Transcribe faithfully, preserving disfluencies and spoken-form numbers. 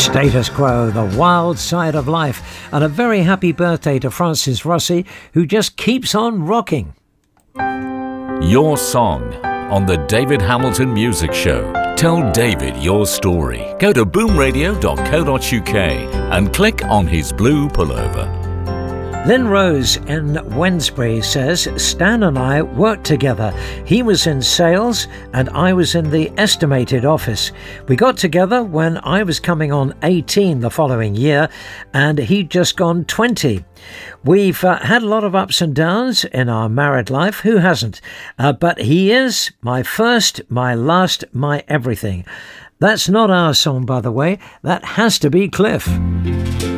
Status Quo, the wild side of life. And a very happy birthday to Francis Rossi, who just keeps on rocking. Your song on the David Hamilton Music Show. Tell David your story. Go to boom radio dot co dot uk and click on his blue pullover. Lynn Rose in Wednesbury says, Stan and I worked together. He was in sales and I was in the estimated office. We got together when I was coming on eighteen the following year and he'd just gone twenty. We've uh, had a lot of ups and downs in our married life. Who hasn't? Uh, but he is my first, my last, my everything. That's not our song, by the way. That has to be Cliff.